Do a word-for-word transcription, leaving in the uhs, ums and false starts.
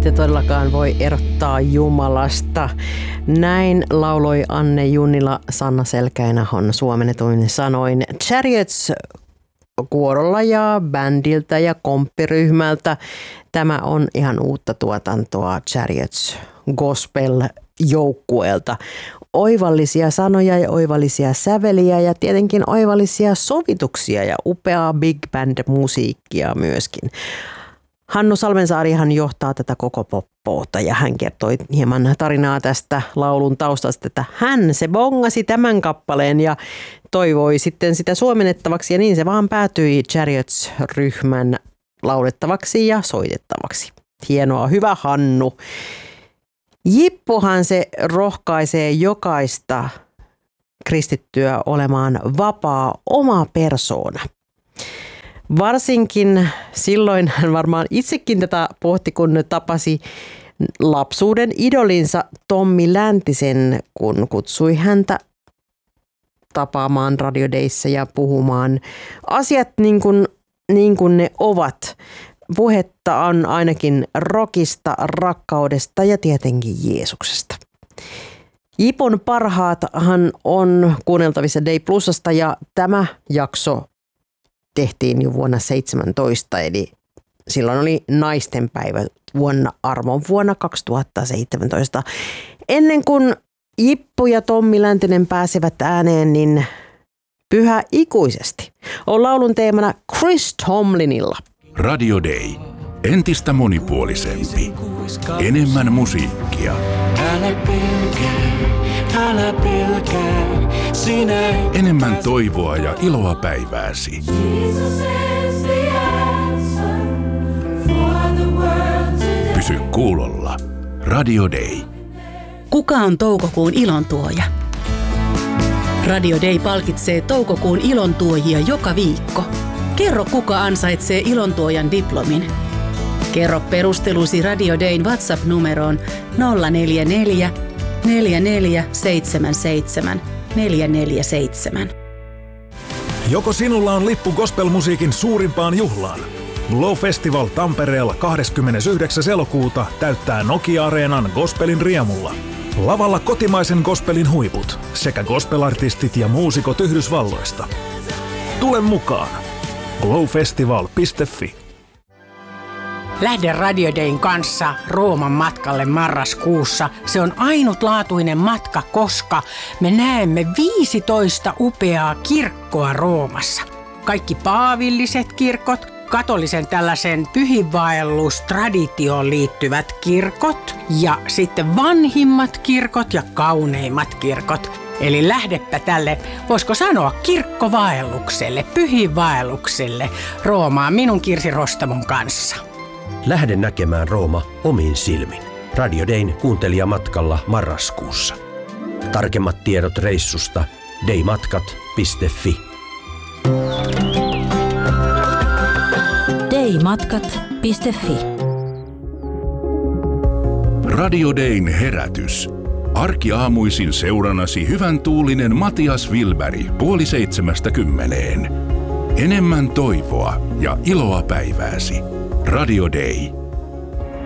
niitä todellakaan voi erottaa Jumalasta. Näin lauloi Anne Junnila Sanna Selkäinahon suomennetuin sanoin Chariots kuorolla ja bändiltä ja komppiryhmältä. Tämä on ihan uutta tuotantoa Chariots gospel-joukkueelta. Oivallisia sanoja ja oivallisia säveliä ja tietenkin oivallisia sovituksia ja upeaa big band-musiikkia myöskin. Hannu Salmensaarihan johtaa tätä koko poppoota ja hän kertoi hieman tarinaa tästä laulun taustasta, että hän se bongasi tämän kappaleen ja toivoi sitten sitä suomennettavaksi ja niin se vaan päätyi Chariots-ryhmän laulettavaksi ja soitettavaksi. Hienoa, hyvä Hannu. Jippohan se rohkaisee jokaista kristittyä olemaan vapaa oma persoona. Varsinkin silloin hän varmaan itsekin tätä pohti, kun tapasi lapsuuden idolinsa Tommi Läntisen, kun kutsui häntä tapaamaan Radio Dayssä ja puhumaan asiat niin kuin, niin kuin ne ovat. Puhetta on ainakin rockista, rakkaudesta ja tietenkin Jeesuksesta. Jipon parhaathan on kuunneltavissa Day Plusasta ja tämä jakso tehtiin jo vuonna seitsemäntoista, eli silloin oli naistenpäivä vuonna armon vuonna kaksituhattaseitsemäntoista. Ennen kuin Jippo ja Tommi Läntinen pääsevät ääneen, niin Pyhä ikuisesti on laulun teemana Chris Tomlinilla. Radio Day. Entistä monipuolisempi. Enemmän musiikkia. Älä pelkää, älä pelkää, sinä Enemmän toivoa ja iloa päivääsi. Pysy kuulolla. Radio Day. Kuka on toukokuun ilontuoja? Radio Day palkitsee toukokuun ilontuojia joka viikko. Kerro, kuka ansaitsee ilontuojan diplomin. Kerro perustelusi Radio Dayn WhatsApp-numeroon nolla neljä neljä, neljä neljä seitsemän seitsemän, neljä neljä seitsemän. Joko sinulla on lippu gospelmusiikin suurimpaan juhlaan? Glow Festival Tampereella kahdeskymmenesyhdeksäs elokuuta täyttää Nokia-areenan gospelin riemulla. Lavalla kotimaisen gospelin huiput sekä gospelartistit ja muusikot Yhdysvalloista. Tule mukaan! glowfestival piste fi. Lähde Radio Dayn kanssa Rooman matkalle marraskuussa. Se on ainutlaatuinen matka, koska me näemme viisitoista upeaa kirkkoa Roomassa. Kaikki paavilliset kirkot, katolisen tällaisen pyhinvaellustraditioon liittyvät kirkot ja sitten vanhimmat kirkot ja kauneimmat kirkot. Eli lähdepä tälle, voisiko sanoa, kirkkovaellukselle, pyhinvaellukselle Roomaan minun Kirsi Rostamon kanssa. Lähde näkemään Rooma omin silmin. Radio Dayn kuuntelijamatkalla marraskuussa. Tarkemmat tiedot reissusta daymatkat piste fi. daymatkat piste fi. Radio Dayn herätys. Arkiaamuisin seurannasi hyvän tuulinen Matias Wilberg puoli seitsemästä kymmeneen. Enemmän toivoa ja iloa päivääsi. Radio Day.